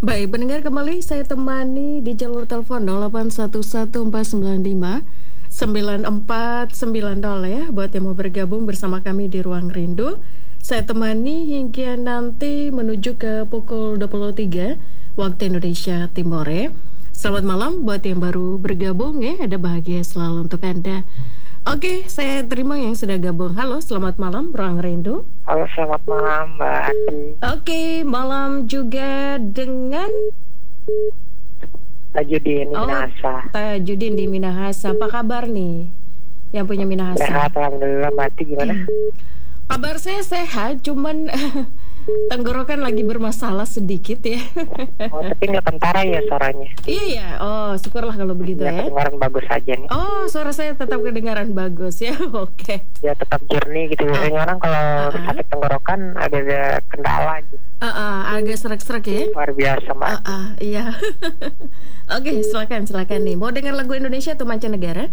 Baik, pendengar kembali saya temani di jalur telepon 0811494940 ya buat yang mau bergabung bersama kami di Ruang Rindu. Saya temani hingga nanti menuju ke pukul 23 waktu Indonesia Timur ya. Selamat malam buat yang baru bergabung ya, ada bahagia selalu untuk Anda. Oke, saya terima yang sudah gabung. Halo, selamat malam Ruang Rindu. Halo, selamat malam Mbak Ati. Oke, malam juga dengan Tajudin Minahasa. Tajudin di Minahasa. Apa kabar nih yang punya Minahasa? Sehat, alhamdulillah. Mbak Ati gimana? Kabar saya sehat, cuman tenggorokan lagi bermasalah sedikit ya. Oh, tapi nggak kentara ya suaranya? Iya ya, oh syukurlah kalau begitu ya. Kedengaran bagus aja nih. Oh, suara saya tetap kedengaran bagus ya, oke. Ya tetap jernih gitu. Biasanya orang kalau sakit tenggorokan ada kendala gitu. Agak serak-serak ya. Luar biasa Mbak. Iya. Oke, silakan nih. Mau dengar lagu Indonesia atau mancanegara?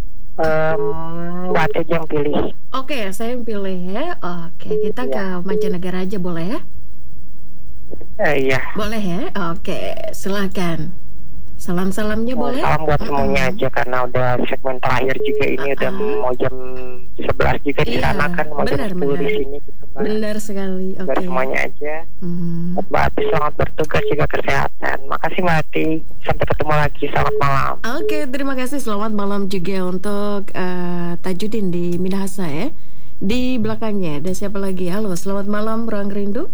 Mbak Ati yang pilih. Oke, saya yang pilih ya. Oke, kita ke mancanegara aja boleh ya? Iya. Boleh ya? Oke, silakan. Salam-salamnya boleh? Salam buat semuanya aja karena udah segmen terakhir juga ini udah mau jam 11 juga di sana kan mau jam 10 di sini gitu Mbak. Benar sekali. Oke. Buat semuanya aja. Mbak Ati selamat bertugas juga kesehatan. Makasih Mbak Ati. Sampai ketemu lagi. Selamat malam. Oke, terima kasih. Selamat malam juga untuk Tajudin di Minahasa ya. Di belakangnya ada siapa lagi? Halo, selamat malam Ruang Rindu.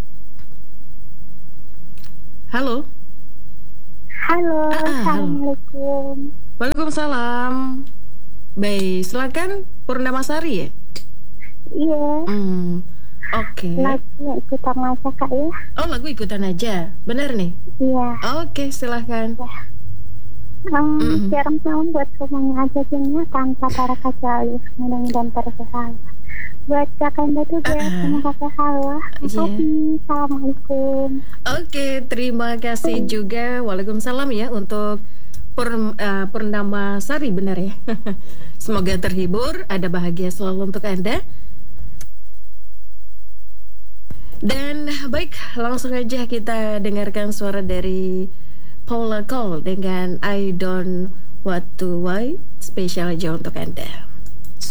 Halo. Halo, assalamualaikum. Waalaikumsalam. Baik, silakan Purnamasari ya. Iya. Oke. Lagu ikutan aja Kak ya. Oh, lagu ikutan aja, benar nih. Iya. Oke, silakan. Siaran malam buat semuanya aja gini tanpa para kacau mudah-mudahan tersehat. Buat kakanda juga semoga sehat. Assalamualaikum. Oke, terima kasih juga. Waalaikumsalam ya untuk Purnamasari, benar ya. Semoga terhibur, ada bahagia selalu untuk Anda. Dan baik, langsung aja kita dengarkan suara dari Paula Cole dengan I Don't Want to Wait, spesial aja untuk Anda.